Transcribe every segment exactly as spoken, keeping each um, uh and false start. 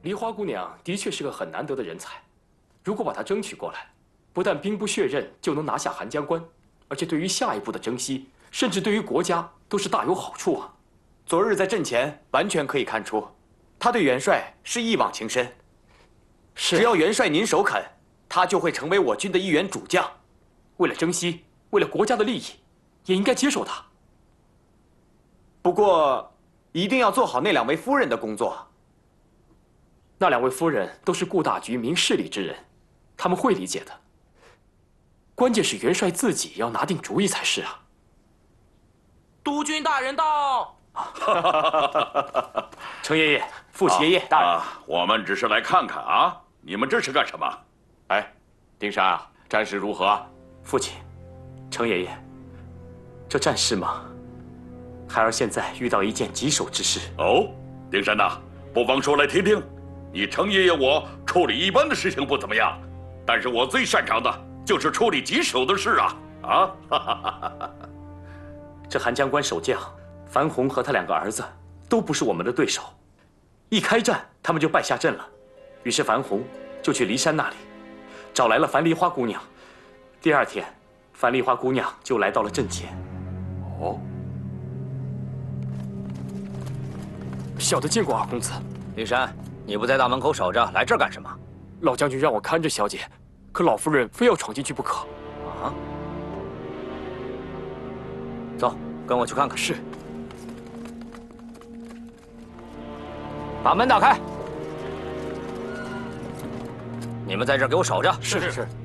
梨花姑娘的确是个很难得的人才，如果把她争取过来，不但兵不血刃就能拿下韩江关，而且对于下一步的征西，甚至对于国家都是大有好处啊！ 昨日在阵前完全可以看出，他对元帅是一往情深。 是， 只要元帅您首肯，他就会成为我军的一员主将。 为了征西，为了国家的利益，也应该接受他。 不过，一定要做好那两位夫人的工作。 那两位夫人都是顾大局、明事理之人，他们会理解的。关键是元帅自己要拿定主意才是啊！ 督军大人到！ 程爷爷、父亲爷爷、大人、 啊，我们只是来看看啊！你们这是干什么？ 哎，丁山啊，战事如何啊？父亲，程爷爷，这战事嘛，孩儿现在遇到一件棘手之事。 哦，丁山呐，不妨说来听听。你程爷爷我处理一般的事情不怎么样，但是我最擅长的就是处理棘手的事啊！啊，哈哈哈哈！ 这韩江关守将樊宏和他两个儿子都不是我们的对手，一开战他们就败下阵了。于是樊宏就去骊山那里，找来了樊梨花姑娘。第二天，樊梨花姑娘就来到了阵前。 哦， 小的见过二公子。 丁山，你不在大门口守着，来这儿干什么？ 老将军让我看着小姐，可老夫人非要闯进去不可。 啊！走，跟我去看看。 是。 把门打开。你们在这儿给我守着。 是是是。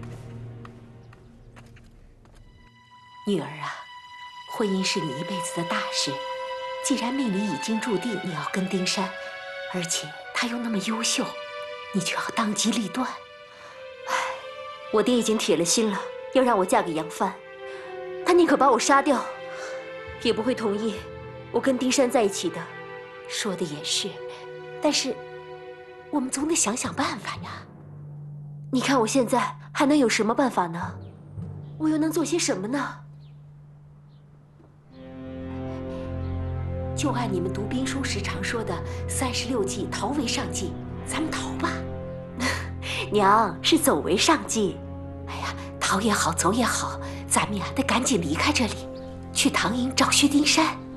女儿啊，婚姻是你一辈子的大事。既然命里已经注定你要跟丁山，而且他又那么优秀，你就要当机立断。唉， 我爹已经铁了心了，要让我嫁给杨帆，他宁可把我杀掉，也不会同意我跟丁山在一起的。 说的也是，但是我们总得想想办法呀。 你看我现在还能有什么办法呢？我又能做些什么呢？ 就按你们读兵书时常说的“三十六计，逃为上计”，咱们逃吧。 娘，是走为上计。 哎呀，逃也好，走也好，咱们呀得赶紧离开这里，去唐营找薛丁山。